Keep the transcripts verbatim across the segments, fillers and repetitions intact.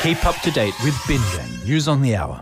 Keep up to date with Binjang News on the Hour.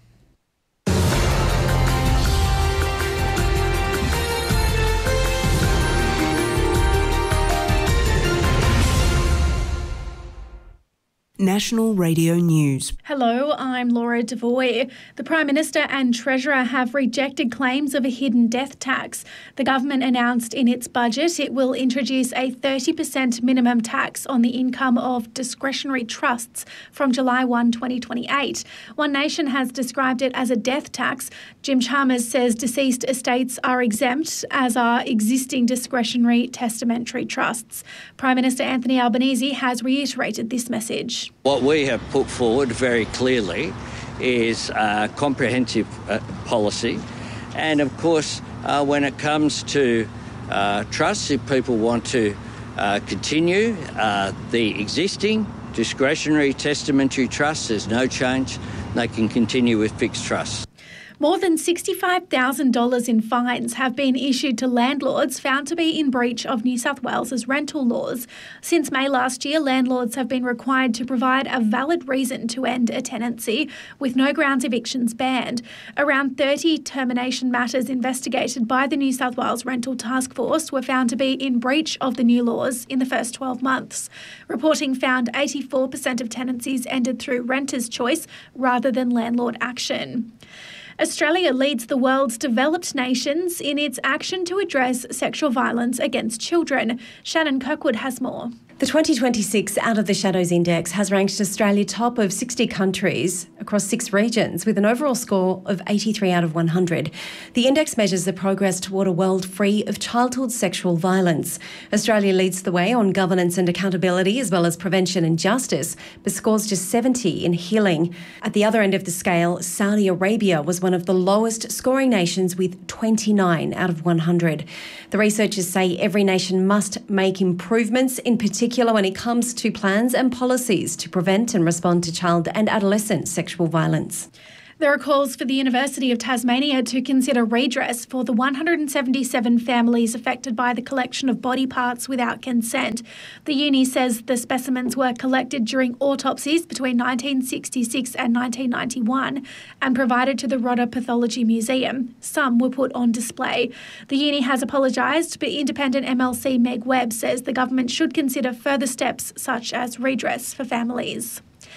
National Radio News. Hello, I'm Laura Devoy. The Prime Minister and Treasurer have rejected claims of a hidden death tax. The government announced in its budget it will introduce a thirty percent minimum tax on the income of discretionary trusts from July first, twenty twenty-eight. One Nation has described it as a death tax. Jim Chalmers says deceased estates are exempt, as are existing discretionary testamentary trusts. Prime Minister Anthony Albanese has reiterated this message. What we have put forward very clearly is a comprehensive uh, policy. And of course, uh, when it comes to uh, trusts, if people want to uh, continue uh, the existing discretionary testamentary trusts, there's no change. They can continue with fixed trusts. More than sixty-five thousand dollars in fines have been issued to landlords found to be in breach of New South Wales's rental laws. Since May last year, landlords have been required to provide a valid reason to end a tenancy, with no grounds evictions banned. Around thirty termination matters investigated by the New South Wales Rental Task Force were found to be in breach of the new laws in the first twelve months. Reporting found eighty-four percent of tenancies ended through renters' choice rather than landlord action. Australia leads the world's developed nations in its action to address sexual violence against children. Shannon Kirkwood has more. The twenty twenty-six Out of the Shadows Index has ranked Australia top of sixty countries across six regions with an overall score of eighty-three out of one hundred. The index measures the progress toward a world free of childhood sexual violence. Australia leads the way on governance and accountability as well as prevention and justice, but scores just seventy in healing. At the other end of the scale, Saudi Arabia was one of the lowest scoring nations with twenty-nine out of one hundred. The researchers say every nation must make improvements, in particular when it comes to plans and policies to prevent and respond to child and adolescent sexual violence. There are calls for the University of Tasmania to consider redress for the one hundred seventy-seven families affected by the collection of body parts without consent. The uni says the specimens were collected during autopsies between nineteen sixty-six and nineteen ninety-one and provided to the Rodder Pathology Museum. Some were put on display. The uni has apologised, but independent M L C Meg Webb says the government should consider further steps such as redress for families.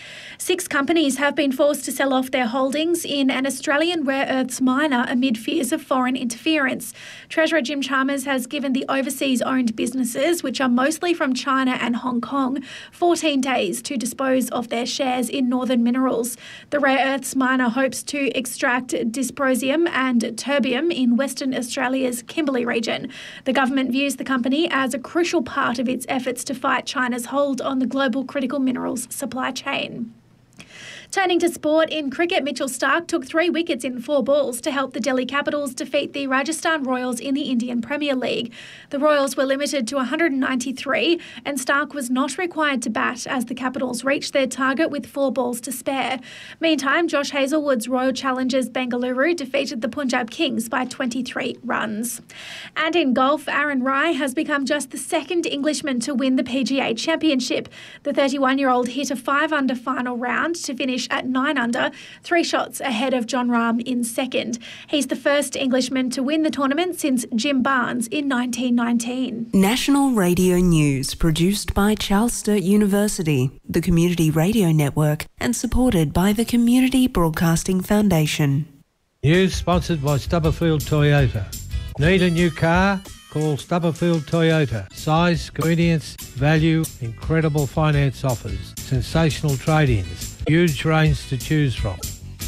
Six companies have been forced to sell off their holdings in an Australian rare earths miner amid fears of foreign interference. Treasurer Jim Chalmers has given the overseas-owned businesses, which are mostly from China and Hong Kong, fourteen days to dispose of their shares in Northern Minerals. The rare earths miner hopes to extract dysprosium and terbium in Western Australia's Kimberley region. The government views the company as a crucial part of its efforts to fight China's hold on the global critical minerals supply chain. Turning to sport, in cricket, Mitchell Starc took three wickets in four balls to help the Delhi Capitals defeat the Rajasthan Royals in the Indian Premier League. The Royals were limited to one hundred ninety-three and Starc was not required to bat as the Capitals reached their target with four balls to spare. Meantime, Josh Hazlewood's Royal Challengers Bengaluru defeated the Punjab Kings by twenty-three runs. And in golf, Aaron Rai has become just the second Englishman to win the P G A Championship. The thirty-one-year-old hit a five-under final round to finish at nine under, three shots ahead of Jon Rahm in second. He's the first Englishman to win the tournament since Jim Barnes in nineteen nineteen. National Radio News, produced by Charles Sturt University, the Community Radio Network, and supported by the Community Broadcasting Foundation. News sponsored by Stubberfield Toyota. Need a new car? Call Stubberfield Toyota. Size, convenience, value, incredible finance offers, sensational trade-ins, huge range to choose from.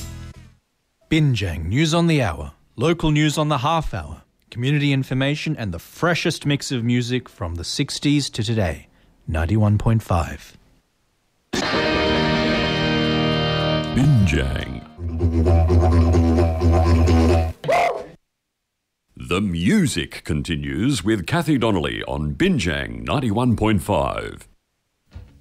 Binjang News on the Hour, local news on the half hour, community information and the freshest mix of music from the sixties to today. ninety-one point five. Binjang. The music continues with Kathy Donnelly on Binjang ninety-one point five.